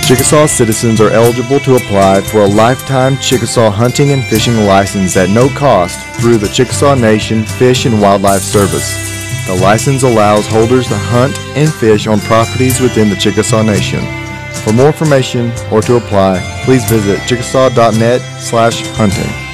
Chickasaw citizens are eligible to apply for a lifetime Chickasaw hunting and fishing license at no cost through the Chickasaw Nation Fish and Wildlife Service. The license allows holders to hunt and fish on properties within the Chickasaw Nation. For more information or to apply, please visit chickasaw.net/hunting.